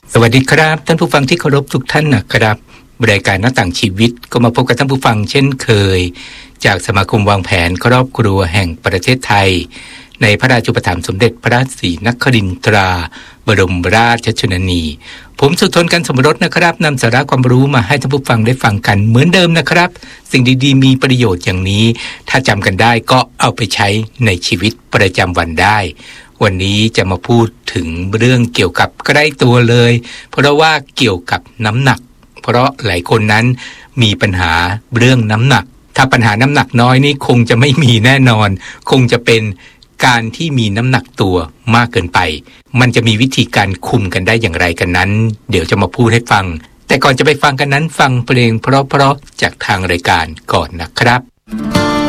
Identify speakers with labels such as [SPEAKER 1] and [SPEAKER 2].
[SPEAKER 1] สวัสดีครับท่านผู้ฟังที่เคารพทุกท่านนะครับรายการหน้าต่างชีวิตก็มาพบกับท่านผู้ฟังเช่นเคยจากสมาคมวางแผนครอบครัวแห่งประเทศไทยในพระราชูปถัมภ์สมเด็จพระศรีนครินทราบรมราชชนนีผมสุทนกันสมรสนะครับนำสาระความรู้มาให้ท่านผู้ฟังได้ฟังกันเหมือนเดิมนะครับสิ่งดีๆมีประโยชน์อย่างนี้ถ้าจำกันได้ก็เอาไปใช้ในชีวิตประจำวันได้วันนี้จะมาพูดถึงเรื่องเกี่ยวกับใกล้ตัวเลยเพราะว่าเกี่ยวกับน้ำหนักเพราะหลายคนนั้นมีปัญหาเรื่องน้ำหนักถ้าปัญหาน้ำหนักน้อยนี่คงจะไม่มีแน่นอนคงจะเป็นการที่มีน้ำหนักตัวมากเกินไปมันจะมีวิธีการคุมกันได้อย่างไรกันนั้นเดี๋ยวจะมาพูดให้ฟังแต่ก่อนจะไปฟังกันนั้นฟังเพลงเพราะๆจากทางรายการก่อนนะครับ